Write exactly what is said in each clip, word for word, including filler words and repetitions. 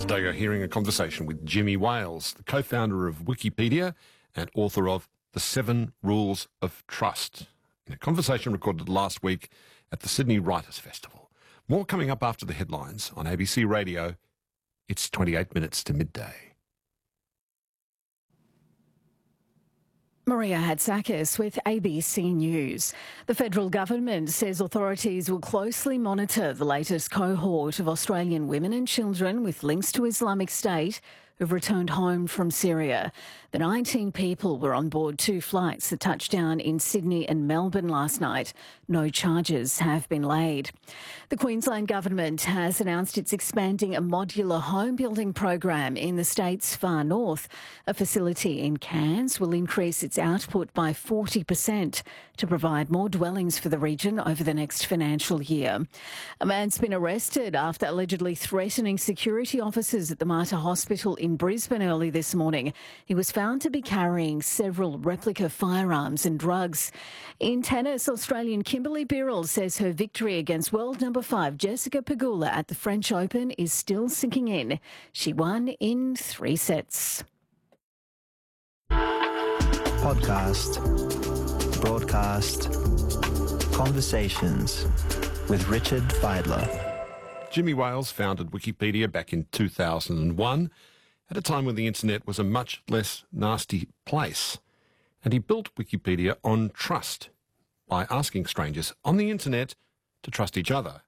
Today you're hearing a conversation with Jimmy Wales, the co-founder of Wikipedia and author of The Seven Rules of Trust, in a conversation recorded last week at the Sydney Writers' Festival. More coming up after the headlines on A B C Radio. It's twenty-eight minutes to midday. Maria Hatzakis with A B C News. The federal government says authorities will closely monitor the latest cohort of Australian women and children with links to Islamic State who've returned home from Syria. The nineteen people were on board two flights that touched down in Sydney and Melbourne last night. No charges have been laid. The Queensland government has announced it's expanding a modular home building program in the state's far north. A facility in Cairns will increase its output by forty percent to provide more dwellings for the region over the next financial year. A man's been arrested after allegedly threatening security officers at the Mater Hospital in Brisbane early this morning. He was found to be carrying several replica firearms and drugs. In tennis, Australian Kimberly Birrell says her victory against world number five Jessica Pegula at the French Open is still sinking in. She won in three sets. Podcast, broadcast, conversations with Richard Fidler. Jimmy Wales founded Wikipedia back in two thousand one, at a time when the internet was a much less nasty place. And he built Wikipedia on trust, by asking strangers on the internet to trust each other.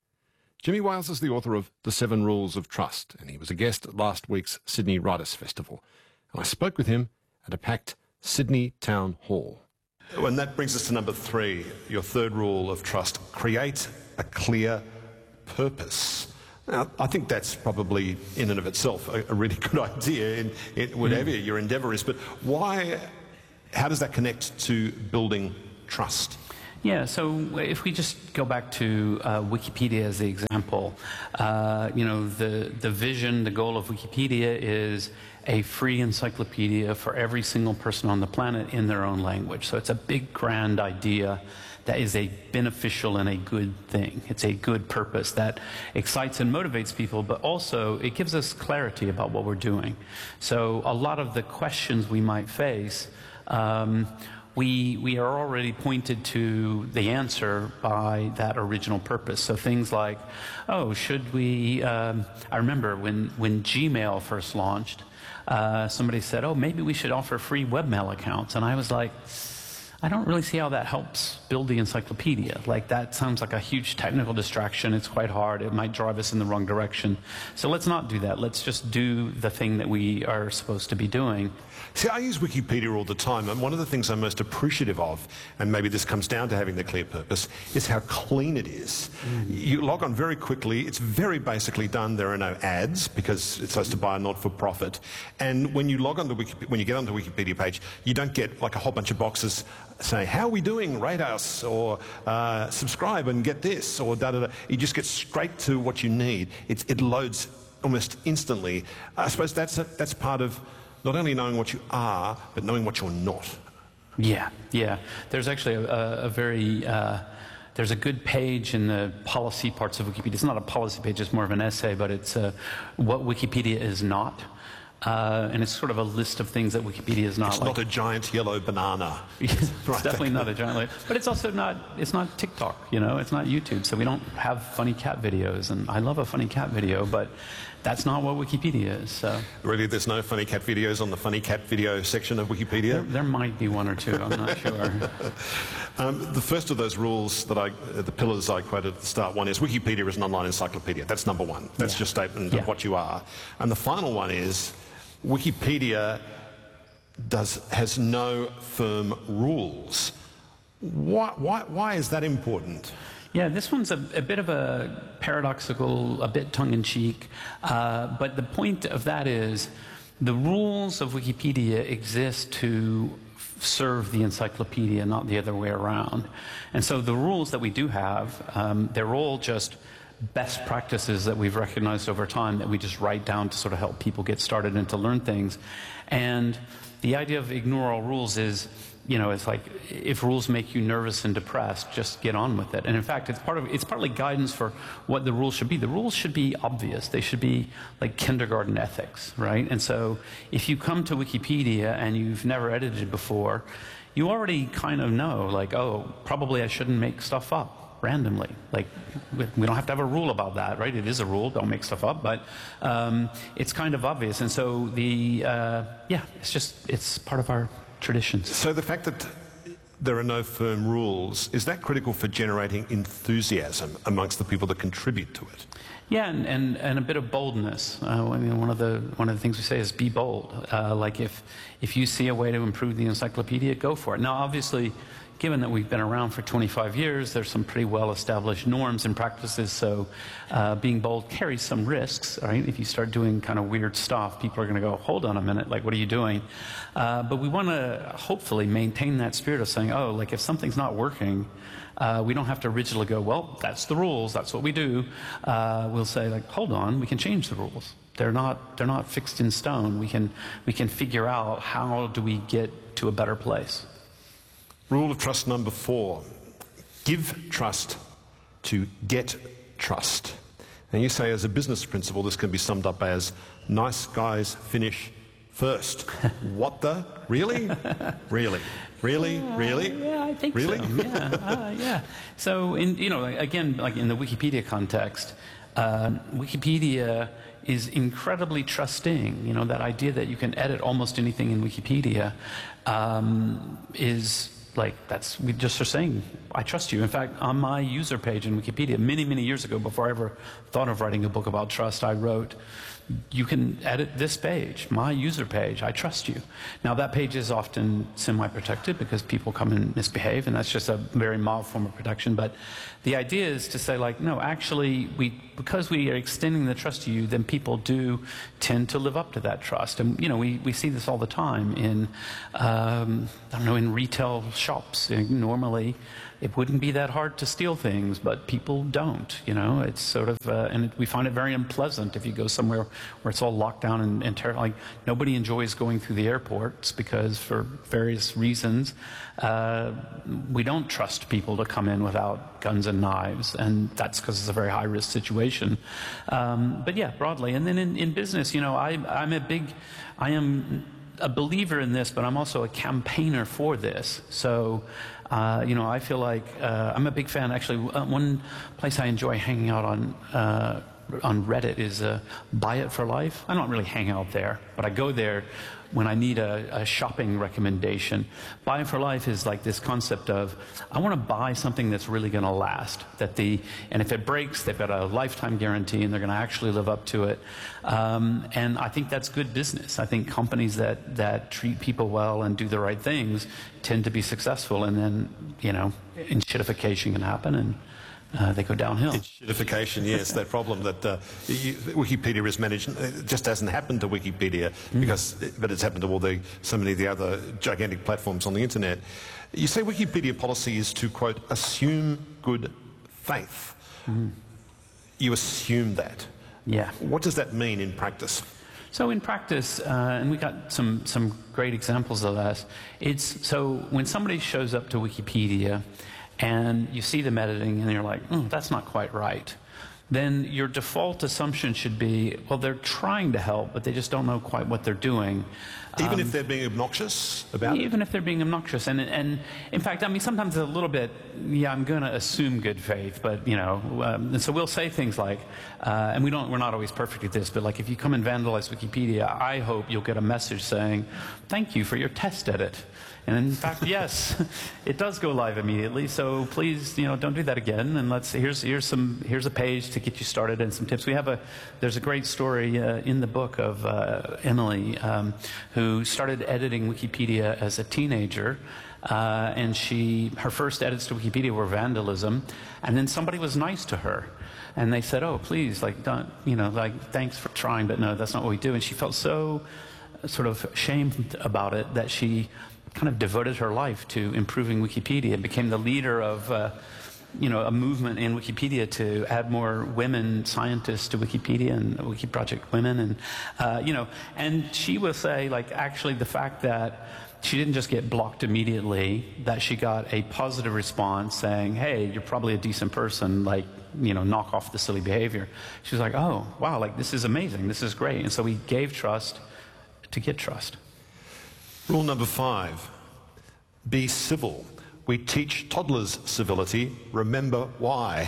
Jimmy Wales is the author of The Seven Rules of Trust, and he was a guest at last week's Sydney Writers' Festival. And I spoke with him at a packed Sydney Town Hall. And that brings us to number three, your third rule of trust: create a clear purpose. Now, I think that's probably in and of itself a, a really good idea in, in whatever mm. your endeavour is, but why, how does that connect to building trust? Yeah, so if we just go back to uh, Wikipedia as the example, uh, you know, the, the vision, the goal of Wikipedia is a free encyclopedia for every single person on the planet in their own language. So it's a big, grand idea that is a beneficial and a good thing. It's a good purpose that excites and motivates people, but also it gives us clarity about what we're doing. So a lot of the questions we might face, um, we, we are already pointed to the answer by that original purpose. So things like, oh, should we, um, I remember when, when Gmail first launched, uh, somebody said, oh, maybe we should offer free webmail accounts. And I was like, I don't really see how that helps build the encyclopedia. Like, that sounds like a huge technical distraction. It's quite hard. It might drive us in the wrong direction. So let's not do that. Let's just do the thing that we are supposed to be doing. See, I use Wikipedia all the time, and one of the things I'm most appreciative of, and maybe this comes down to having the clear purpose, is how clean it is. Mm. You log on very quickly. It's very basically done. There are no ads because it's supposed to buy a not-for-profit. And when you log on to Wikipedia, when you get onto the Wikipedia page, you don't get like a whole bunch of boxes say, how are we doing? Rate us, or uh, subscribe and get this, or da-da-da. You just get straight to what you need. It's, it loads almost instantly. I suppose that's, a, that's part of not only knowing what you are, but knowing what you're not. Yeah, yeah. There's actually a, a very, uh, there's a good page in the policy parts of Wikipedia. It's not a policy page, it's more of an essay, but it's uh, what Wikipedia is not. Uh, and it's sort of a list of things that Wikipedia is not. It's like. not a giant yellow banana. It's right. definitely not a giant yellow. But it's also not, it's not TikTok, you know, it's not YouTube. So we don't have funny cat videos. And I love a funny cat video, but that's not what Wikipedia is. So. Really, there's no funny cat videos on the funny cat video section of Wikipedia? There, there might be one or two, I'm not sure. um, the first of those rules that I, uh, the pillars I quoted at the start, one is Wikipedia is an online encyclopedia. That's number one. That's yeah. your statement yeah. of what you are. And the final one is Wikipedia does, has no firm rules. Why, why, why is that important? Yeah, this one's a, a bit of a paradoxical, a bit tongue-in-cheek, uh, but the point of that is the rules of Wikipedia exist to serve the encyclopedia, not the other way around. And so the rules that we do have, um, they're all just best practices that we've recognized over time that we just write down to sort of help people get started and to learn things. And the idea of ignore all rules is you know, it's like if rules make you nervous and depressed, just get on with it. And in fact, it's part of it's partly guidance for what the rules should be. The rules should be obvious. They should be like kindergarten ethics, right? And so if you come to Wikipedia and you've never edited before, you already kind of know, like, oh, probably I shouldn't make stuff up randomly. Like, we don't have to have a rule about that, right? It is a rule, don't make stuff up, but um, it's kind of obvious. And so the, uh, yeah, it's just, it's part of our traditions. So the fact that there are no firm rules, is that critical for generating enthusiasm amongst the people that contribute to it? Yeah, and, and, and a bit of boldness. Uh, I mean, one of the one of the things we say is be bold. Uh, like if if you see a way to improve the encyclopedia, go for it. Now, obviously, given that we've been around for twenty-five years, there's some pretty well-established norms and practices. So, uh, being bold carries some risks. Right? If you start doing kind of weird stuff, people are going to go, "Hold on a minute! Like, what are you doing?" Uh, but we want to hopefully maintain that spirit of saying, "Oh, like if something's not working." Uh, we don't have to rigidly go, well, that's the rules, that's what we do. Uh, we'll say, like, hold on, we can change the rules. They're not, they're not fixed in stone. We can, we can figure out how do we get to a better place. Rule of trust number four, give trust to get trust. And you say as a business principle, this can be summed up as nice guys finish first. What the? Really? Really? Really? Uh, really? Yeah, I think really? so. Yeah, uh, yeah. So, in, you know, again, like in the Wikipedia context, uh, Wikipedia is incredibly trusting. You know, that idea that you can edit almost anything in Wikipedia um, is like, that's, we just are saying, I trust you. In fact, on my user page in Wikipedia, many, many years ago, before I ever thought of writing a book about trust, I wrote, you can edit this page, my user page, I trust you. Now that page is often semi-protected because people come and misbehave, and that's just a very mild form of protection. But the idea is to say, like, no, actually, we, because we are extending the trust to you, then people do tend to live up to that trust. And, you know, we, we see this all the time in, um, I don't know, in retail shops. Normally, it wouldn't be that hard to steal things, but people don't, you know. It's sort of, uh, and it, we find it very unpleasant if you go somewhere where it's all locked down and, and terrible. Like, nobody enjoys going through the airports because for various reasons, uh, we don't trust people to come in without guns and knives, and that's because it's a very high-risk situation. Um, but yeah, broadly. And then in, in business, you know, I, I'm a big, I am a believer in this, but I'm also a campaigner for this. So, Uh, you know, I feel like uh, I'm a big fan. Actually, uh, one place I enjoy hanging out on uh, on Reddit is uh, Buy It for Life. I don't really hang out there, but I go there when I need a, a shopping recommendation. Buy It for Life is like this concept of, I want to buy something that's really going to last. That the and if it breaks, they've got a lifetime guarantee, and they're going to actually live up to it. Um, and I think that's good business. I think companies that that treat people well and do the right things tend to be successful, and then, you know, enshittification can happen, and uh, they go downhill. Enshittification, yes, that problem that uh, you, Wikipedia is managed, it just hasn't happened to Wikipedia, mm. because, but it's happened to all the, so many of the other gigantic platforms on the internet. You say Wikipedia policy is to, quote, assume good faith. Mm. You assume that. Yeah. What does that mean in practice? So in practice, uh, and we got some, some great examples of that, it's, so when somebody shows up to Wikipedia and you see them editing and you're like, mm, that's not quite right, then your default assumption should be, well, they're trying to help, but they just don't know quite what they're doing. Even um, if they're being obnoxious about it? Even if they're being obnoxious. And, and in fact, I mean, sometimes a little bit, yeah, I'm going to assume good faith, but, you know, um, and so we'll say things like, uh, and we don't, we're not always perfect at this, but like if you come and vandalize Wikipedia, I hope you'll get a message saying, thank you for your test edit. And in fact, yes, it does go live immediately. So please, you know, don't do that again. And let's here's here's some here's a page to get you started and some tips. We have a there's a great story uh, in the book of uh, Emily, um, who started editing Wikipedia as a teenager. Uh, and she her first edits to Wikipedia were vandalism, and then somebody was nice to her. And they said, oh, please, like, don't, you know, like, thanks for trying, but no, that's not what we do. And she felt so sort of shamed about it that she kind of devoted her life to improving Wikipedia and became the leader of uh, you know, a movement in Wikipedia to add more women scientists to Wikipedia and Wiki Project Women, and uh, you know, and she will say, like, actually the fact that she didn't just get blocked immediately, that she got a positive response saying, hey, you're probably a decent person, like, you know, knock off the silly behavior. She was like, oh, wow, like, this is amazing, this is great. And so we gave trust to get trust. Rule number five, be civil. We teach toddlers civility, remember why.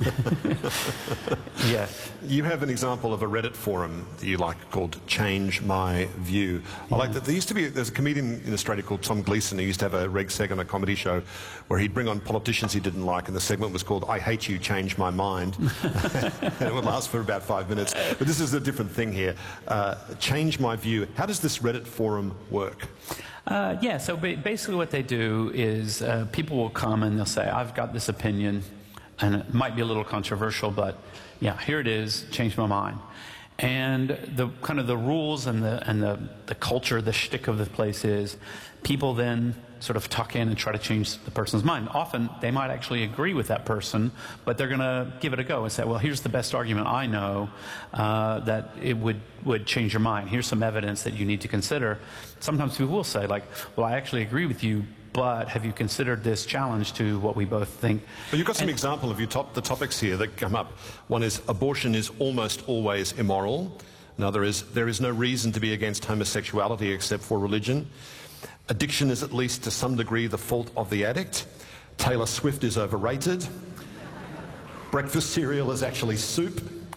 Yes. You have an example of a Reddit forum that you like called Change My View. I Yeah. like that. There used to be, there's a comedian in Australia called Tom Gleeson who used to have a reg seg on a comedy show where he'd bring on politicians he didn't like, and the segment was called I Hate You, Change My Mind. And it would last for about five minutes. But this is a different thing here. Uh, Change My View. How does this Reddit forum work? Uh, yeah, so ba basically what they do is uh, people will come and they'll say, I've got this opinion, and it might be a little controversial, but yeah, here it is, changed my mind. And the kind of the rules and the, and the, the culture, the shtick of the place is people then sort of tuck in and try to change the person's mind. Often they might actually agree with that person, but they're going to give it a go and say, well, here's the best argument I know uh, that it would, would change your mind. Here's some evidence that you need to consider. Sometimes people will say, like, well, I actually agree with you, but have you considered this challenge to what we both think? Well, you've got some and, example of your top, the topics here that come up. One is abortion is almost always immoral. Another is there is no reason to be against homosexuality except for religion. Addiction is at least to some degree the fault of the addict. Taylor Swift is overrated. Breakfast cereal is actually soup.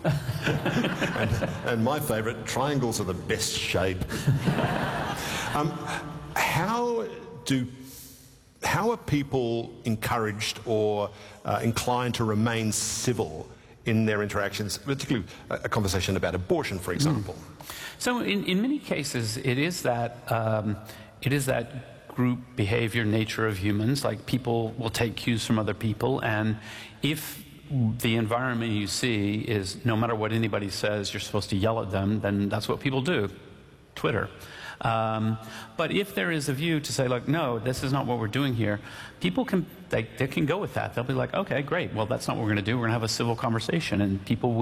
and, and my favourite, triangles are the best shape. um, how do how are people encouraged or uh, inclined to remain civil in their interactions, particularly a, a conversation about abortion, for example? Mm. So in, in many cases, it is that um, it is that group behavior nature of humans. Like, people will take cues from other people, and if the environment you see is no matter what anybody says, you're supposed to yell at them, then that's what people do. Twitter. Um, but if there is a view to say, like, no, this is not what we're doing here, people can, they, they can go with that. They'll be like, okay, great, well, that's not what we're going to do. We're going to have a civil conversation, and people will